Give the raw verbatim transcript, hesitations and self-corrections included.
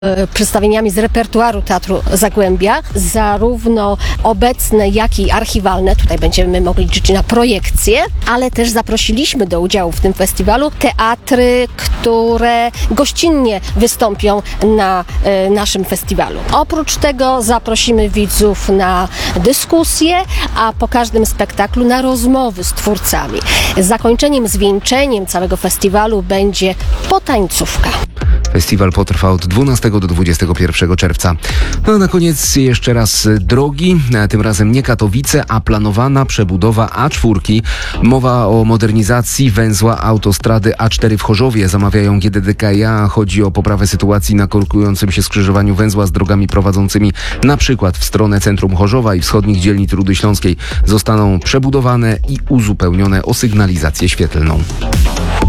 przedstawieniami z repertuaru Teatru Zagłębia, zarówno obecne, jak i archiwalne. Tutaj będziemy mogli liczyć na projekcje, ale też zaprosiliśmy do udziału w tym festiwalu teatry, które gościnnie wystąpią na e, naszym festiwalu. Oprócz tego zaprosimy widzów na dyskusje, a po każdym spektaklu na rozmowy z twórcami. Zakończeniem, zwieńczeniem całego festiwalu będzie potańcówka. Festiwal potrwa od dwunastego do dwudziestego pierwszego czerwca. No a na koniec jeszcze raz drogi, tym razem nie Katowice, a planowana przebudowa A cztery. Mowa o modernizacji węzła autostrady A cztery w Chorzowie. Zamawiają G D D K i A. Chodzi o poprawę sytuacji na korkującym się skrzyżowaniu węzła z drogami prowadzącymi na przykład w stronę centrum Chorzowa i wschodnich dzielnic Rudy Śląskiej. Zostaną przebudowane i uzupełnione o sygnalizację świetlną.